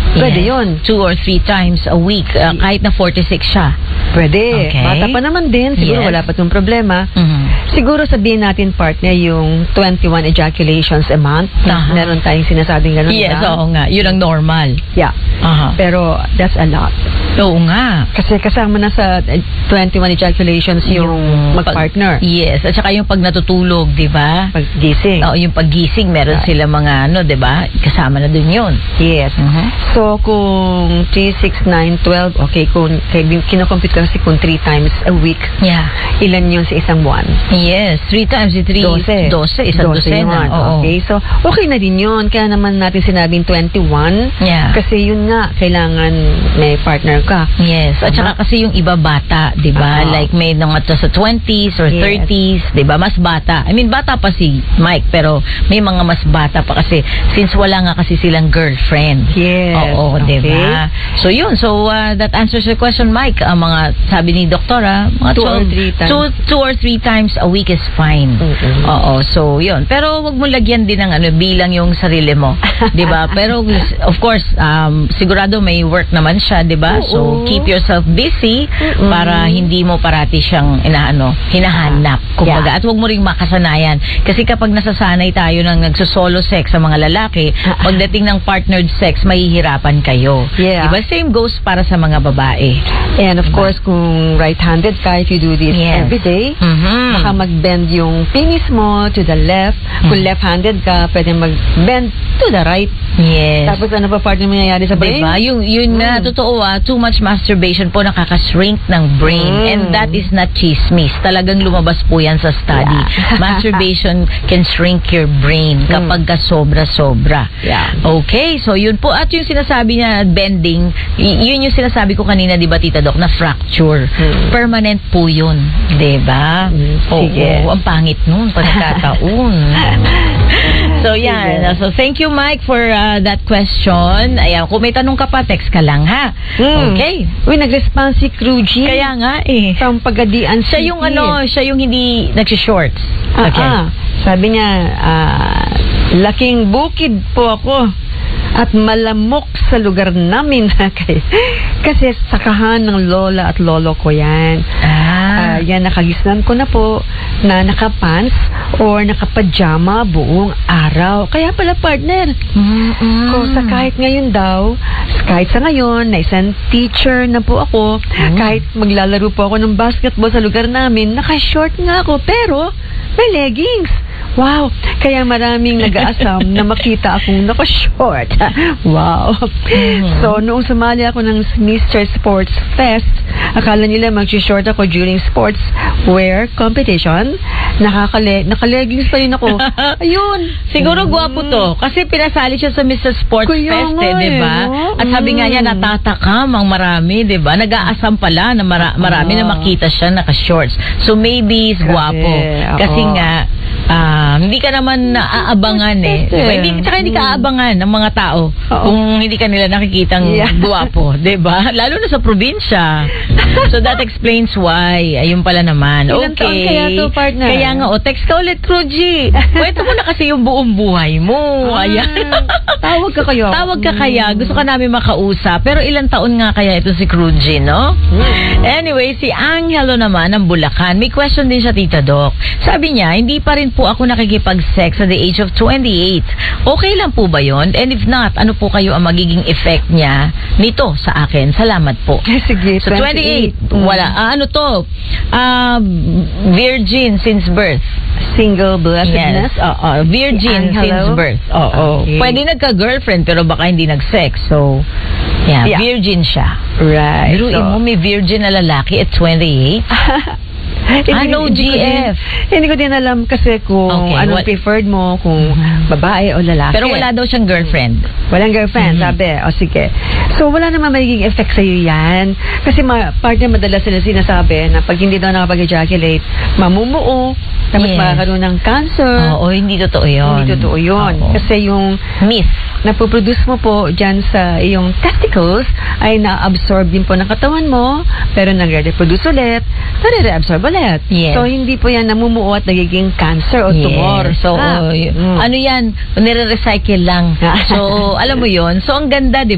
Pwede yun. 2 or 3 times a week. Kahit na 46 siya. Pwede. Okay. Bata pa naman din. Siguro wala pa itong problema. Siguro sabihin natin, partner, yung 21 ejaculations a month. Meron tayong sinasabing gano'n. Yes, oo nga. Yun ang normal. Yeah. Pero that's a lot. Oo nga. Kasi kasama na sa 21 ejaculations yung mag-partner. Yes. At saka yung pag natutulog, di ba? Paggising. Oo, yung paggising, meron sila mga di ba? Kasama na dun yun. Yes. So, kung 3, 6, 9, 12, okay, kung kinocompute ka kasi kung 3 times a week, ilan yun sa isang buwan? Yes, 3 times 3. 12. Isang dosena. Okay, so okay na din yun. Kaya naman natin sinabing 21. Kasi yun nga, kailangan may partner ka. Yes, at saka kasi yung iba bata, di ba? Like may nang sa 20s or 30s, di ba? Mas bata. I mean, bata pa si Mike, pero may mga mas bata pa kasi since wala nga kasi silang girlfriend. Yes. Oo, di ba? So yun, so that answers your question, Mike. Mga sabi ni doktora, mga 2 or 3 times a week is fine. Oo, so yun. Pero wag mo lagyan din ng bilang yung sarili mo, 'di ba? Pero of course, sigurado may work naman siya, 'di ba? So keep yourself busy para hindi mo parati siyang hinahanap. Kumbaga, at wag mo ring makasanayan kasi kapag nasasanay tayo ng nagso-solo sex sa mga lalaki, pagdating ng partnered sex, mahihirapan kayo. 'Di ba? Same goes para sa mga babae. And of course, kung right-handed ka, if you do this every day, baka mag-bend yung penis mo to the left. Kung left-handed ka, pwede mag-bend to the right. Yes. Tapos ano pa part na mangyayari sa brain? Diba? Yun na, totoo too much masturbation po nakaka-shrink ng brain. And that is not chismis. Talagang lumabas po yan sa study. Masturbation can shrink your brain kapag ka sobra-sobra. Okay, so yun po. At yung sinasabi niya, bending, yun yung sinasabi ko kanina, di ba, Tita Doc, na fracture. Permanent po yun. Diba? Sige. Ang pangit nun, pagkataon. So, yan. So, thank you, Mike, for that question. Ayan, kung may tanong ka pa, text ka lang, ha? Okay. Uy, nag-response si Cruji. Kaya nga, From Pagadian City. Siya yung hindi nag-shorts. Okay. Sabi niya, laking bukid po ako at malamok sa lugar namin. Kasi sakahan ng lola at lolo ko yan. Yan, nakagisnan ko na po na nakapants or nakapajama buong araw. Kaya pala, partner, kung sa kahit ngayon daw, kahit sa ngayon, na isang teacher na po ako, kahit maglalaro po ako ng basketball sa lugar namin, naka-short nga ako, pero may leggings. Wow! Kaya maraming nag-aasam na makita akong naka-short. Wow! So, noong sumali ako ng Mr. Sports Fest, akala nila mag-short ako during sports wear competition. Naka-leggings pa rin ako. Ayun! Siguro gwapo to. Kasi pinasali siya sa Mr. Sports Fest, di ba? At sabi nga niya, natatakam ang marami, di ba? Nag-aasam pala na marami na makita siya naka-shorts. So, maybe is gwapo. Kasi nga, hindi ka naman naaabangan diba? Hindi ka aabangan ng mga tao kung hindi ka nila nakikitang guwapo, diba? Lalo na sa probinsya. So that explains why. Ayun pala naman. Ilang taon kaya to, partner? Kaya nga, text ka ulit, Cruji. Kwento mo na kasi yung buong buhay mo. Ayan. Tawag ka kayo. Tawag ka kaya. Gusto ka namin makausap. Pero ilang taon nga kaya ito si Cruji, no? Anyway, si Angelo naman ng Bulacan. May question din siya, Tita Doc. Sabi niya, hindi pa rin po ako nakikipag-sex at the age of 28. Okay lang po ba yun? And if not, ano po kayo ang magiging effect niya nito sa akin? Salamat po. Sige, so 28. Wala. Ano to? Virgin since birth. Single blessedness? Yes. Virgin since birth. Okay. Pwede nagka-girlfriend pero baka hindi nag-sex. So, virgin siya. Right. Pero mo may virgin na lalaki at 28? No GF. Hindi ko din alam kasi kung anong preferred mo, kung babae o lalaki. Pero wala daw siyang girlfriend. Walang girlfriend, sabi. O sige. So, wala naman magiging effect sa'yo yan. Kasi partner madalas sila sinasabi na pag hindi daw nakapag-ejaculate, mamumuo, tapos magkakaroon ng cancer. Hindi totoo yun. Hindi totoo yun. Kasi yung myth na puproduce mo po dyan sa iyong testicles ay na-absorb din po ng katawan mo, pero nagre-reproduce ulit, nare-reabsorb ulit. So, hindi po yan namumuo at nagiging cancer o tumor. So, ano yan? Nire-recycle lang. So, alam mo yon. So, ang ganda, di